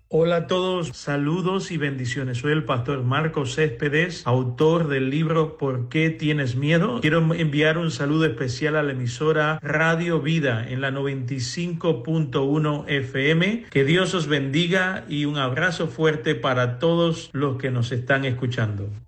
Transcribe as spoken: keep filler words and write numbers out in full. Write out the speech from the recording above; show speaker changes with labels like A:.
A: Hola a todos, saludos y bendiciones. Soy el pastor Marcos Céspedes, autor del libro ¿Por qué tienes miedo? Quiero enviar un saludo especial a la emisora Radio Vida en la noventa y cinco punto uno F M. Que Dios os bendiga y un abrazo fuerte para todos los que nos están escuchando.